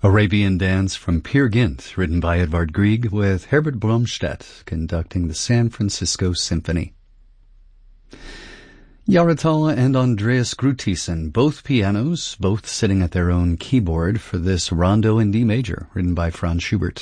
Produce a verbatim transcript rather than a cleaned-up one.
Arabian Dance from Peer Gynt, written by Edvard Grieg, with Herbert Blomstedt conducting the San Francisco Symphony. Yaratala and Andreas Grutisen, both pianos, both sitting at their own keyboard for this Rondo in D major, written by Franz Schubert.